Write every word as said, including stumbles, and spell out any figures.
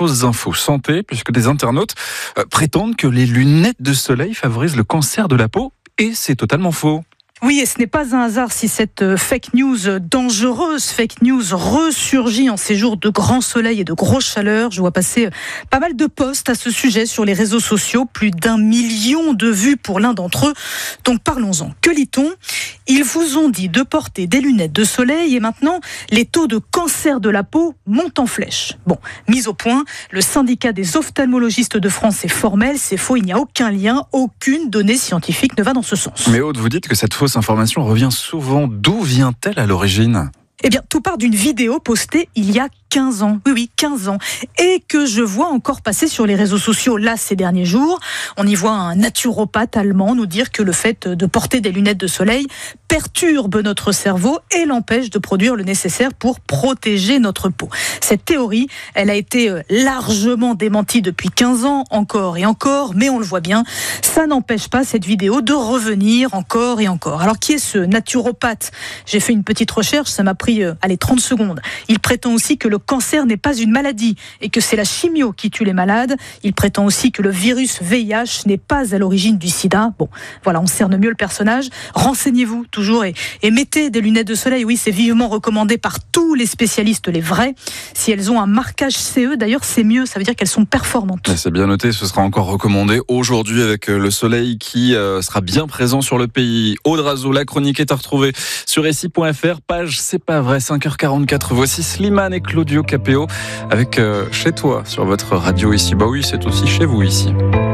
fausses infos santé, puisque des internautes euh, prétendent que les lunettes de soleil favorisent le cancer de la peau, et c'est totalement faux. Oui, et ce n'est pas un hasard si cette fake news dangereuse, fake news ressurgit en ces jours de grand soleil et de grosse chaleur. Je vois passer pas mal de posts à ce sujet sur les réseaux sociaux, plus d'un million de vues pour l'un d'entre eux. Donc parlons-en. Que lit-on ? Ils vous ont dit de porter des lunettes de soleil et maintenant, les taux de cancer de la peau montent en flèche. Bon, mise au point, le syndicat des ophtalmologistes de France est formel, c'est faux, il n'y a aucun lien, aucune donnée scientifique ne va dans ce sens. Mais Aude, vous dites que cette fausse information revient souvent. D'où vient-elle à l'origine ? Eh bien, tout part d'une vidéo postée il y a quinze ans. Oui, oui, quinze ans. Et que je vois encore passer sur les réseaux sociaux, là, ces derniers jours. On y voit un naturopathe allemand nous dire que le fait de porter des lunettes de soleil perturbe notre cerveau et l'empêche de produire le nécessaire pour protéger notre peau. Cette théorie, elle a été largement démentie depuis quinze ans, encore et encore, mais on le voit bien, ça n'empêche pas cette vidéo de revenir encore et encore. Alors, qui est ce naturopathe ? J'ai fait une petite recherche, ça m'a pris, euh, allez, trente secondes. Il prétend aussi que le cancer n'est pas une maladie et que c'est la chimio qui tue les malades. Il prétend aussi que le virus V I H n'est pas à l'origine du sida. Bon, voilà, on cerne mieux le personnage. Renseignez-vous toujours et, et mettez des lunettes de soleil. Oui, c'est vivement recommandé par tous les spécialistes, les vrais. Si elles ont un marquage C E, d'ailleurs, c'est mieux. Ça veut dire qu'elles sont performantes. C'est bien noté, ce sera encore recommandé aujourd'hui avec le soleil qui euh, sera bien présent sur le pays. Aude Razeau, la chronique est à retrouver sur récit point f r, page C'est pas vrai, cinq heures quarante-quatre. Voici Slimane et Claudio Capéo avec euh, Chez toi sur votre radio ici. Bah oui, c'est aussi chez vous ici.